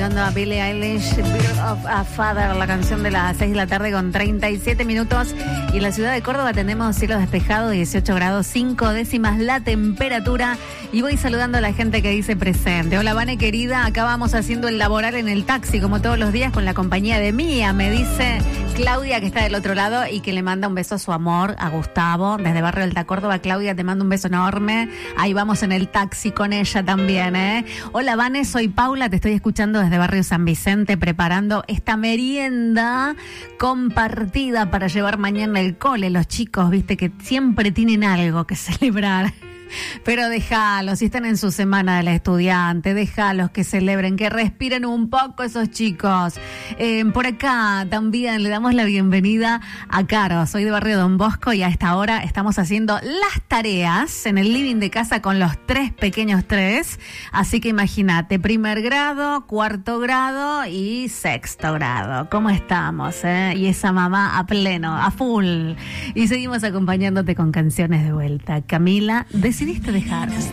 escuchando a Billie Eilish, Birth of a Father, la canción de las 6 de la tarde con 37 minutos. Y en la ciudad de Córdoba tenemos cielo despejado, 18 grados 5 décimas la temperatura. Y voy saludando a la gente que dice presente. Hola, Vane querida, acá vamos haciendo el laboral en el taxi, como todos los días, con la compañía de Mía, me dice Claudia, que está del otro lado y que le manda un beso a su amor, a Gustavo, desde Barrio Alta Córdoba. Claudia, te mando un beso enorme. Ahí vamos en el taxi con ella también, ¿eh? Hola, Vane, soy Paula, te estoy escuchando desde Barrio San Vicente, preparando esta merienda compartida para llevar mañana al cole. Los chicos, viste, que siempre tienen algo que celebrar. Pero déjalos, si están en su semana de la estudiante, déjalos que celebren, que respiren un poco esos chicos. Por acá también le damos la bienvenida a Caro, soy de Barrio Don Bosco y a esta hora estamos haciendo las tareas en el living de casa con los tres pequeños tres. Así que imagínate, 1er grado, 4º grado y 6º grado. ¿Cómo estamos? Y esa mamá a pleno, a full. Y seguimos acompañándote con canciones de vuelta. Camila, decidiste dejarme.